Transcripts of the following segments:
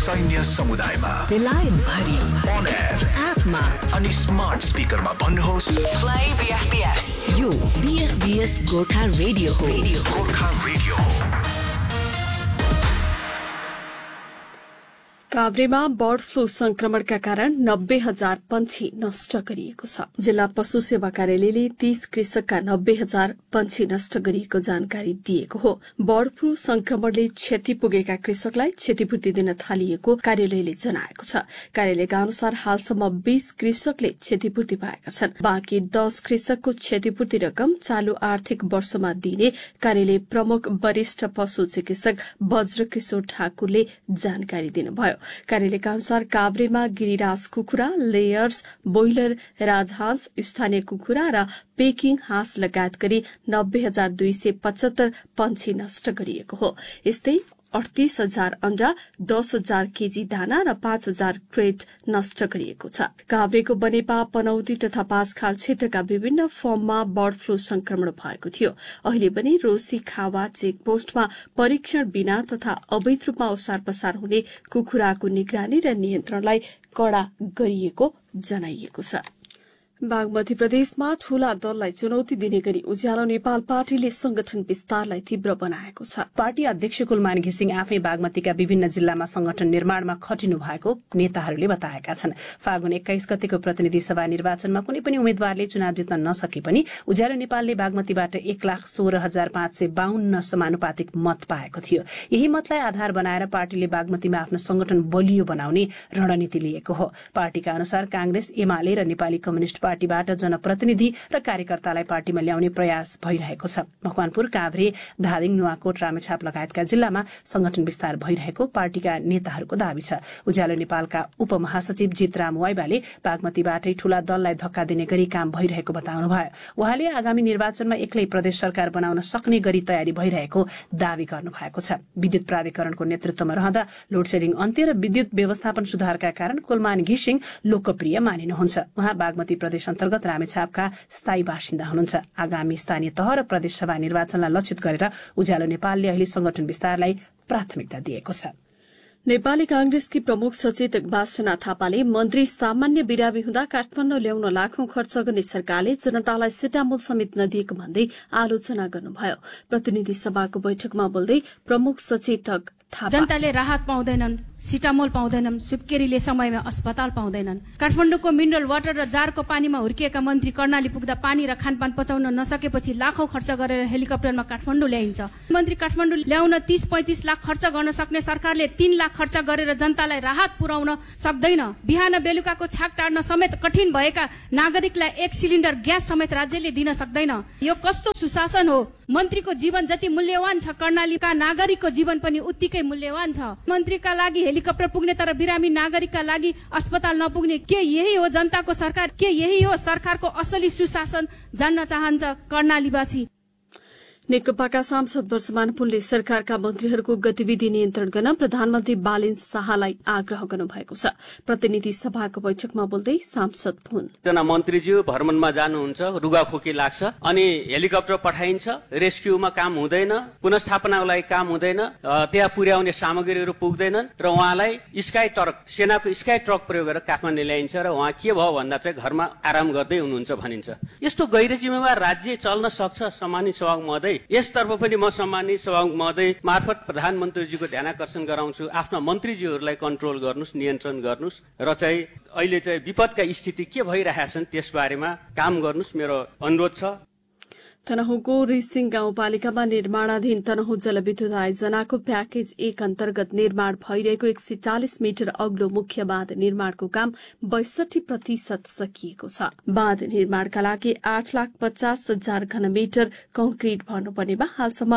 सैन्य समुदायमा बेलायत भरि on air एपमा अनि स्मार्ट स्पिकरमा भन्नुहोस् प्ले बीएफबीएस। यो बीएफबीएस गोर्खा रेडियो हो। गोर्खा रेडियो हो। काभ्रेमा बर्ड फ्लू संक्रमणका कारण 90,000 पंक्षी नष्ट गरिएको छ। जिल्ला पशु सेवा कार्यालयले 30 कृषकका 90,000 पंक्षी नष्ट गरिएको जानकारी दिएको हो। बर्ड फ्लू संक्रमणले क्षति पुगेका कृषकलाई क्षतिपूर्ति दिन थालिएको कार्यालयले जनाएको छ। कार्यालयका अनुसार हालसम्म 20 कृषकले क्षतिपूर्ति पाएका छन्। बाँकी 10 कृषकको क्षतिपूर्ति रकम चालू आर्थिक वर्षमा दिने कार्यालय प्रमुख वरिष्ठ पशु चिकित्सक वज्रकिशोर ठाकुरले जानकारी दिनुभयो। कार्यालयका अनुसार काभ्रेमा गिरिराज कुखुरा, लेयर्स, बोइलर राजहांस, स्थानीय कुखुरा र पेकिङ हाँस लगायत गरी 90,275 पंक्षी नष्ट गरिएको हो। यस्तै 38,000 अण्डा, 10,000 केजी दाना र 5,000 क्रेट नष्ट गरिएको छ। काभ्रेको बनेपा, पनौती तथा पाँचखाल क्षेत्रका विभिन्न फर्ममा बर्ड फ्लू संक्रमण भएको थियो। अहिले पनि रोसी खावा चेकपोस्टमा परीक्षण बिना तथा अवैध रूपमा ओसार पसार हुने कुखुराको निगरानी र नियन्त्रणलाई कड़ा गरिएको जनाइएको छ। बागमती प्रदेशमा ठूला दललाई चुनौती दिने गरी उज्यालो नेपाल पार्टीले संगठन विस्तारलाई तीव्र बनाएको छ। पार्टी अध्यक्ष कुलमान घिसिङ आफै बागमतीका विभिन्न जिल्लामा संगठन निर्माणमा खटिनु भएको नेताहरूले बताएका छन्। फागुन 21 गतेको प्रतिनिधि सभा निर्वाचनमा कुनै पनि उम्मेद्वारले चुनाव जित्न नसके पनि उज्यालो नेपालले बागमतीबाट 1,16,552 समानुपातिक मत पाएको थियो। यही मतलाई आधार बनाएर पार्टीले बागमतीमा आफ्नो संगठन बलियो बनाउने रणनीति लिएको हो। पार्टीका अनुसार कांग्रेस, एमाले र नेपाली कम्युनिष्ट पार्टीबाट जनप्रतिनिधि र कार्यकर्तालाई पार्टीमा ल्याउने प्रयास भइरहेको छ। मकवानपुर, काभ्रे, धादिङ, नुवाकोट, रामेछाप लगायतका जिल्लामा संगठन विस्तार भइरहेको पार्टीका नेताहरूको दावी छ। उज्यालो नेपालका उपमहासचिव जितराम वाइबाले बागमतीबाटै ठूला दललाई धक्का दिने गरी काम भइरहेको बताउनुभयो। उहाँले आगामी निर्वाचनमा एक्लै प्रदेश सरकार बनाउन सक्ने गरी तयारी भइरहेको दावी गर्नुभएको छ। विद्युत प्राधिकरणको नेतृत्वमा रहँदा लोडसेडिङ अन्त्य र विद्युत व्यवस्थापन सुधारका कारण कुलमान घिसिङ लोकप्रिय मानिनुहुन्छ। उहाँ बागमती प्रदेश अन्तर्गत रामेछापका स्थायी बासिन्दा हुनुहुन्छ। आगामी स्थानीय तह र प्रदेशसभा निर्वाचनलाई लक्षित गरेर उज्यालो नेपालले अहिले संगठन विस्तारलाई प्राथमिकता दिएको छ। नेपाली कांग्रेसकी प्रमुख सचेतक वासना थापाले मन्त्री सामान्य बिरामी हुँदा काठमाडौँ ल्याउन लाखौं खर्च गर्ने सरकारले जनतालाई सिटामोल समेत नदिएको भन्दै आलोचना गर्नुभयो। प्रतिनिधि सभाको बैठकमा बोल्दै प्रमुख सचेतक जनताले राहत पाउँदैनन्, सिटामोल पाउँदैनन्, सुत्केरीले समयमा अस्पताल पाउँदैनन्। काठमाडौँको मिनरल वाटर र जारको पानीमा हुर्किएका मन्त्री कर्णाली पुग्दा पानी र खानपान पचाउन नसकेपछि लाखौं खर्च गरेर हेलिकप्टरमा काठमाडौँ ल्याइन्छ। मन्त्री काठमाडौँ ल्याउन 30-35 लाख खर्च गर्न सक्ने सरकारले 3 लाख खर्च गरेर जनतालाई राहत पुर्याउन सक्दैन। बिहान बेलुकाको छाक टार्न समेत कठिन भएका नागरिकलाई 1 सिलिन्डर ग्यास समेत राज्यले दिन सक्दैन। यो कस्तो सुशासन हो? मन्त्रीको जीवन जति मूल्यवान छ, कर्णालीका नागरिकको जीवन पनि उत्तिकै मूल्यवान छ। मन्त्रीका लागि हेलिकप्टर पुग्ने तर बिरामी नागरिकका लागि अस्पताल नपुग्ने, के यही हो जनताको सरकार? के यही हो सरकारको असली सुशासन? जान्न चाहन्छ कर्णालीवासी। नेकपाका सांसद वर्षमान पुनले सरकारका मन्त्रीहरूको गतिविधि नियन्त्रण गर्न प्रधानमन्त्री बालेन शाहलाई आग्रह गर्नुभएको छ। प्रतिनिधि सभाको बैठकमा बोल्दै सांसद पुन, जना मन्त्रीज्यू भ्रमणमा जानुहुन्छ, रुगाखोकी लाग्छ अनि हेलिकप्टर पठाइन्छ, रेस्क्युमा काम हुँदैन, पुनर्स्थापनाको लागि काम हुँदैन, त्यहाँ पुर्याउने सामग्रीहरू पुग्दैनन् र उहाँलाई स्काई ट्रक, सेनाको स्काई ट्रक प्रयोग गरेर काठमाडौँ ल्याइन्छ र उहाँ के भयो भन्दा चाहिँ घरमा आराम गर्दै हुनुहुन्छ भनिन्छ। यस्तो गैर जिम्मेवार राज्य चल्न सक्छ? सम्मानित सभामुख महोदय, यसतर्फ पनि म सम्मानित सभामुख महोदय मार्फत प्रधानमन्त्रीजीको ध्यानाकर्षण गराउँछु। आफ्ना मन्त्रीजीहरूलाई कन्ट्रोल गर्नुस्, नियन्त्रण गर्नुस् र चाहिँ अहिले चाहिँ विपदका स्थिति के भइरहेछन् त्यसबारेमा काम गर्नुस्, मेरो अनुरोध छ। तनहुँको रिसिङ गाउँपालिकामा निर्माणाधीन तनहुँ जलविद्युत आयोजनाको प्याकेज 1 अन्तर्गत निर्माण भइरहेको 140 मिटर अग्लो मुख्य बाँध निर्माणको काम 62% सकिएको छ। बाँध निर्माणका लागि 8,50,000 घनमिटर कंक्रिट भर्नुपर्नेमा हालसम्म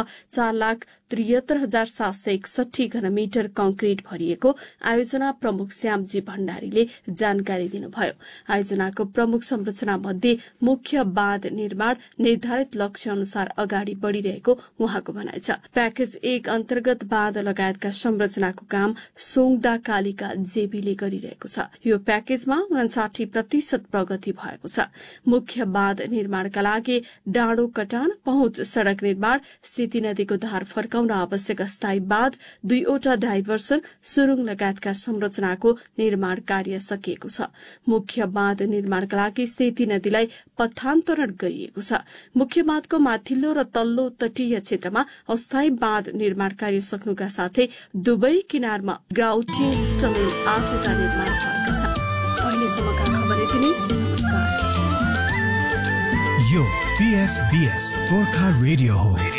4,73,761 घनमिटर कंक्रिट भरिएको आयोजना प्रमुख श्यामजी भण्डारीले जानकारी दिनुभयो। आयोजनाको प्रमुख संरचना मध्ये मुख्य बाँध निर्माण, निर्धारित लक्ष्य अनुसार अगाडि बढ़िरहेको उहाँको भनाइ छ। प्याकेज 1 अन्तर्गत बाँध लगायतका संरचनाको काम सोङदा कालिका जेबीले गरिरहेको छ। यो प्याकेजमा 59% प्रगति भएको छ। मुख्य बाँध निर्माणका लागि डाँडो कटान, पहुँच सड़क निर्माण, सेती नदीको धार फर्काउन आवश्यक अस्थायी बाँध, 2वटा डाइभर्सन, सुरुङ लगायतका संरचनाको निर्माण कार्य सकिएको छ। मुख्य बाँध निर्माणका लागि सेती नदीलाई पथान्तरण गरिएको छ। मुख्य बाँधको माथिल्लो र तल्लो तटीय क्षेत्रमा अस्थायी बाँध निर्माण कार्य सक्नुका साथै दुवै किनारमा ग्राउटिङ टनल 8वटा निर्माण भएका छन्। अहिलेसम्मका खबर यति नै। नमस्कार। यो PFBS गोर्खा रेडियो हो।